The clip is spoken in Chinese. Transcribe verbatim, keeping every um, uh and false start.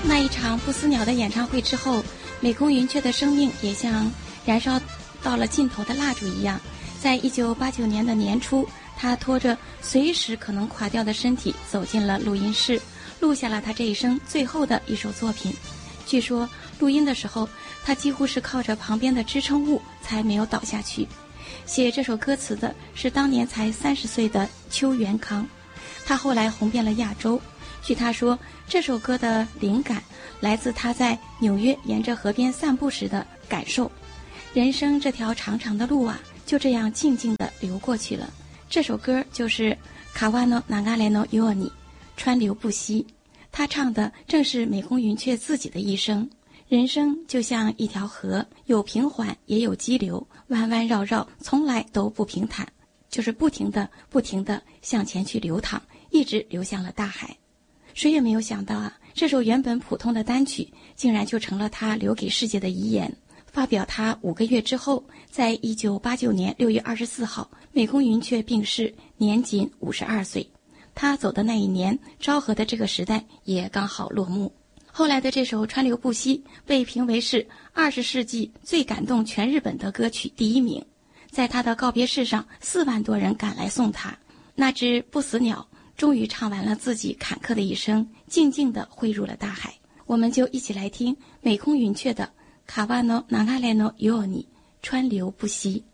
那一场不死鸟的演唱会之后，美空云雀的生命也像燃烧到了尽头的蜡烛一样，在一九八九年的年初，他拖着随时可能垮掉的身体走进了录音室，录下了他这一生最后的一首作品。据说录音的时候，他几乎是靠着旁边的支撑物才没有倒下去。写这首歌词的是当年才三十岁的邱元康，他后来红遍了亚洲。据他说，这首歌的灵感来自他在纽约沿着河边散步时的感受。人生这条长长的路啊，就这样静静地流过去了。这首歌就是卡瓦诺南嘎雷诺尤尼，川流不息。他唱的正是美空云雀自己的一生。人生就像一条河，有平缓也有激流，弯弯绕绕，从来都不平坦，就是不停地不停地向前去流淌，一直流向了大海。谁也没有想到啊，这首原本普通的单曲竟然就成了他留给世界的遗言。发表他五个月之后，在一九八九年六月二十四号，美空云雀病逝，年仅五十二岁。他走的那一年，昭和的这个时代也刚好落幕。后来的这首《川流不息》被评为是二十世纪最感动全日本的歌曲第一名。在他的告别式上，四万多人赶来送他。那只不死鸟终于唱完了自己坎坷的一生，静静地汇入了大海。我们就一起来听美空云雀的卡瓦诺南嘎雷诺尤尼，川流不息。